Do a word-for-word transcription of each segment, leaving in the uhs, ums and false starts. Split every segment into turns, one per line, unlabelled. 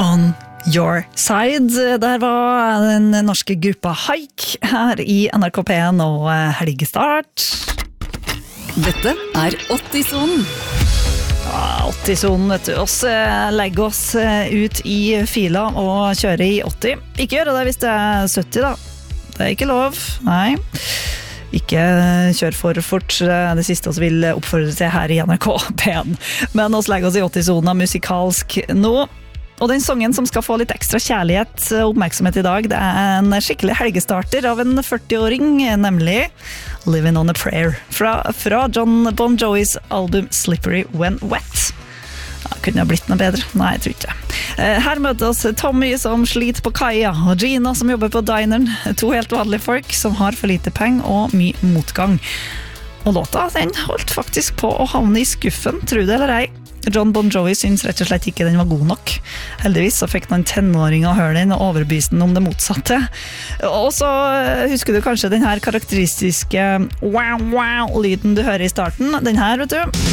On Your Side. Der var den norske gruppa Haik her i N R K P en og helgestart.
Dette er åtti-sonen.
Ja, åtti-sonen, vet du. Oss legger oss ut i fila og kjører i åtti. Ikke gjøre det hvis det er sytti da. Det er ikke lov, nei. Ikke kjør for fort, det siste oss vil oppfordre til her i N R K P en. Men oss legger oss i åtti-sonen musikalsk nå. Og den sangen som skal få litt ekstra kjærlighet og oppmerksomhet i dag, det er en skikkelig helgestarter av en førti-åring, nemlig Living on a Prayer, fra, fra John Bon Jovis album Slippery When Wet. Ja, kunne ha blitt noe bedre? Nei, jeg tror ikke. Her møter oss Tommy som sliter på kaia, og Gina som jobber på dineren, to helt vanlige folk som har for lite penger og mye motgang. Og låta, den holdt faktisk på å havne i skuffen, tro det eller ei. John Bon Jovi syns rett og slett ikke den var god nok. Heldigvis så fikk noen tenåringer høre den og overbevise den om det motsatte. Og så husker du kanskje den her karakteristiske wow-wow-lyden du hører i starten. Den her, vet du.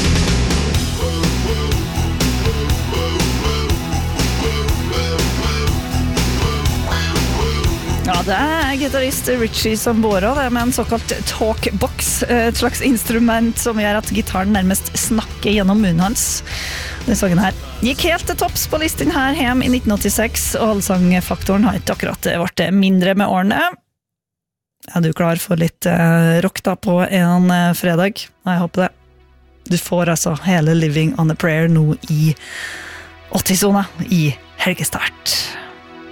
Ja, det er gitarist Richie Sambora, det er med en såkalt talkbox, et slags instrument som gjør at gitaren nærmest snakker gjennom munnen hans. Den sangen her gikk helt til topps på listen her hjem i nitten åttiseks, og allsangfaktoren har ikke akkurat vært mindre med årene. Er du klar for litt rock da på en fredag? Jeg håper det. Du får altså hele Living on a Prayer nå i åtti-sonen i helgestart.